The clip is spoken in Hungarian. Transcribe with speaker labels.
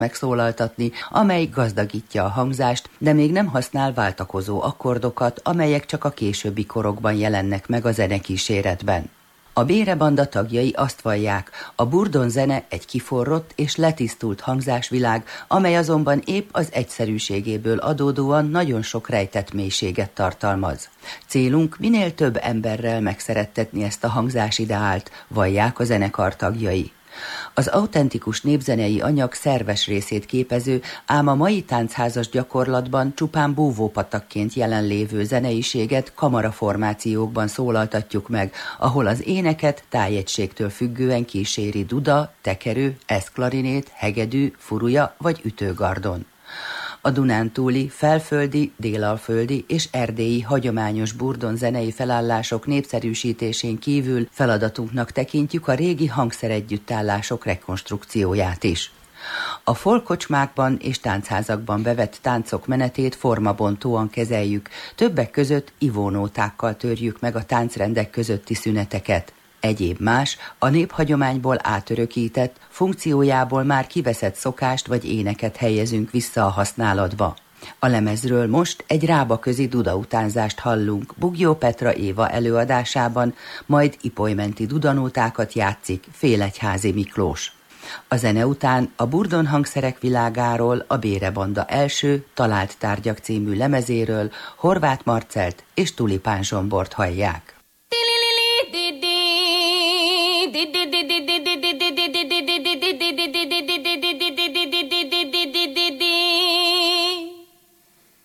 Speaker 1: megszólaltatni, amely gazdagítja a hangzást, de még nem használ váltakozó akkordokat, amelyek csak a későbbi korokban jelennek meg a zenekíséretben. A Bére banda tagjai azt vallják, a burdon zene egy kiforrott és letisztult hangzásvilág, amely azonban épp az egyszerűségéből adódóan nagyon sok rejtett mélységet tartalmaz. Célunk minél több emberrel megszerettetni ezt a hangzásideált, vallják a zenekar tagjai. Az autentikus népzenei anyag szerves részét képező, ám a mai táncházas gyakorlatban csupán búvópatakként jelenlévő zeneiséget kamaraformációkban szólaltatjuk meg, ahol az éneket tájegységtől függően kíséri duda, tekerő, eszklarinét, hegedű, furuja vagy ütőgardon. A dunántúli, felföldi, délalföldi és erdélyi hagyományos burdon zenei felállások népszerűsítésén kívül feladatunknak tekintjük a régi hangszeregyüttállások rekonstrukcióját is. A folkkocsmákban és táncházakban bevett táncok menetét formabontóan kezeljük, többek között ivónótákkal törjük meg a táncrendek közötti szüneteket. Egyéb más, a néphagyományból átörökített, funkciójából már kiveszett szokást vagy éneket helyezünk vissza a használatba. A lemezről most egy rábaközi dudautánzást hallunk Bugyó Petra Éva előadásában, majd ipolymenti dudanótákat játszik Félegyházi Miklós. A zene után a burdon hangszerek világáról, a Bére banda első Talált tárgyak című lemezéről Horváth Marcelt és Tulipán Zsombort hallják.